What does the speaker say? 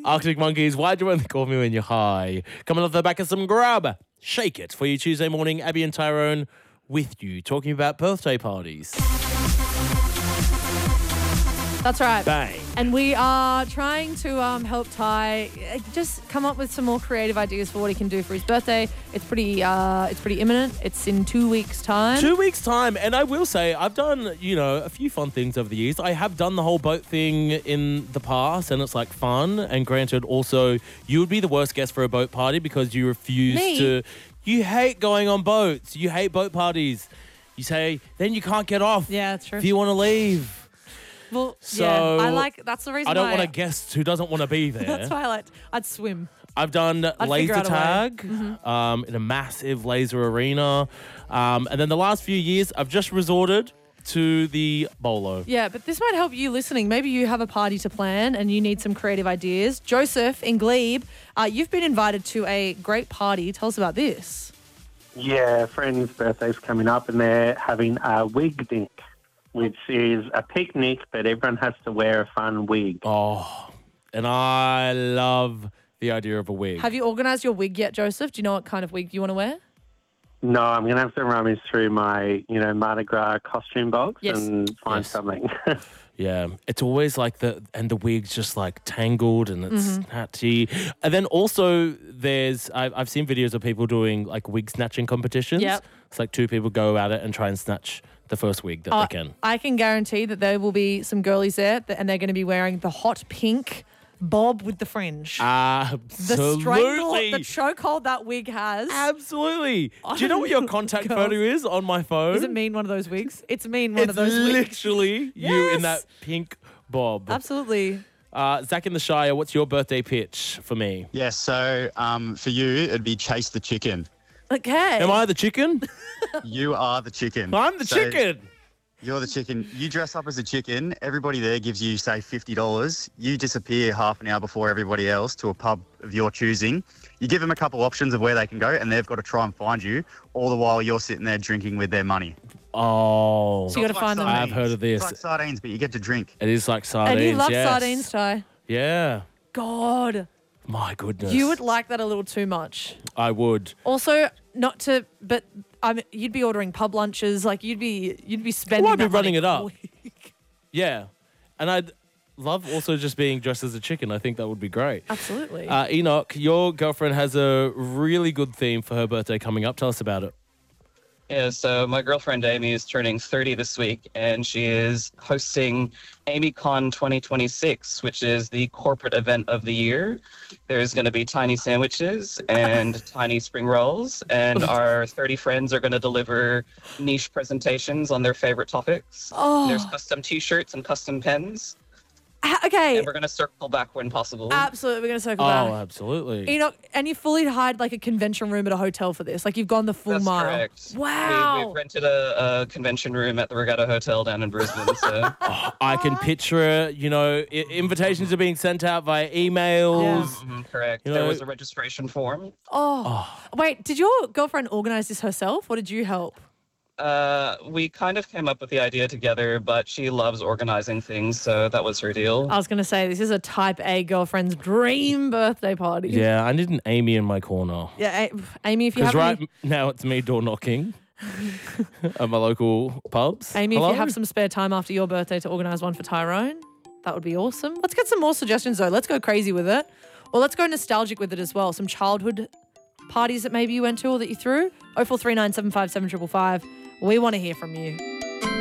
Arctic Monkeys, why'd you only call me when you're high? Coming off the back of some grub. Shake it for you Tuesday morning. Abby and Tyrone with you, talking about birthday parties. That's right. Bang. And we are trying to help Ty just come up with some more creative ideas for what he can do for his birthday. It's pretty imminent. It's in 2 weeks' time. 2 weeks' time. And I will say, I've done, a few fun things over the years. I have done the whole boat thing in the past, and it's like fun. And granted, also, you would be the worst guest for a boat party because you refuse Me? You hate going on boats. You hate boat parties. You say, then you can't get off. Yeah, that's true. If you want to leave. Well, So that's the reason I don't why want a guest who doesn't want to be there. That's why I'd swim. I've done figure laser out a way. tag in a massive laser arena. And then the last few years, I've just resorted to the bolo. Yeah, but this might help you listening. Maybe you have a party to plan and you need some creative ideas. Joseph in Glebe, you've been invited to a great party. Tell us about this. Yeah, a friend's birthday's coming up and they're having a wig dink, which is a picnic, but everyone has to wear a fun wig. Oh, and I love the idea of a wig. Have you organised your wig yet, Joseph? Do you know what kind of wig you want to wear? No, I'm going to have to rummage through my, Mardi Gras costume box Yes. and find Yes. something. Yeah, it's always like the wig's just like tangled and it's natty. And then also I've seen videos of people doing like wig snatching competitions. Yep. It's like two people go at it and try and snatch the first wig that they can. I can guarantee that there will be some girlies there and they're going to be wearing the hot pink bob with the fringe. The strangle, Absolutely. the chokehold that wig has. Absolutely. Do you know what your contact photo is on my phone? Does it mean one of those wigs? It's mean one It's of those wigs. literally you in that Yes. pink bob. Absolutely. Zach in the Shire, what's your birthday pitch for me? Yeah, so for you, it'd be Chase the Chicken. Okay. Am I the chicken? You are the chicken. I'm the So chicken. You're the chicken. You dress up as a chicken. Everybody there gives you, say, $50. You disappear half an hour before everybody else to a pub of your choosing. You give them a couple options of where they can go, and they've got to try and find you, all the while you're sitting there drinking with their money. Oh, So you got to It's like find them. I've heard of this. It's like sardines, but you get to drink. It is like sardines. And you love yes. sardines, Ty. Yeah. God. My goodness. You would like that a little too much. I would. Also, but you'd be ordering pub lunches. Like you'd be spending. Well, I'd be that money running it up. quick. Yeah. And I'd love also just being dressed as a chicken. I think that would be great. Absolutely. Enoch, your girlfriend has a really good theme for her birthday coming up. Tell us about it. Yeah, so my girlfriend Amy is turning 30 this week, and she is hosting AmyCon 2026, which is the corporate event of the year. There's going to be tiny sandwiches and tiny spring rolls, and our 30 friends are going to deliver niche presentations on their favorite topics. Oh. There's custom T-shirts and custom pens, Okay. and we're going to circle back when possible. Absolutely. We're going to circle Oh, back. absolutely. Enoch, and you fully hired like a convention room at a hotel for this. Like you've gone the full That's mile. correct. Wow. We've rented a convention room at the Regatta Hotel down in Brisbane, so... I can picture it. Invitations are being sent out via emails. Mhm, correct. You know- There was a registration form. Wait, did your girlfriend organize this herself or did you help? We kind of came up with the idea together, but she loves organizing things, so that was her deal. I was going to say, this is a type A girlfriend's dream birthday party. Yeah, I need an Amy in my corner. Yeah, Amy, if you Because have right now it's me door knocking at my local pubs. Amy, Hello? if you have some spare time after your birthday to organise one for Tyrone, that would be awesome. Let's get some more suggestions though. Let's go crazy with it. Or let's go nostalgic with it as well. Some childhood parties that maybe you went to or that you threw. 0439 757 555. We want to hear from you.